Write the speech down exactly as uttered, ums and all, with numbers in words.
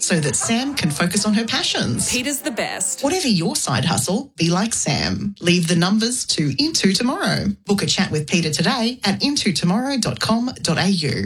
so that Sam can focus on her passions. Peter's the best. Whatever your side hustle, be like Sam. Leave the numbers to Into Tomorrow. Book a chat with Peter today at into tomorrow dot com dot a u.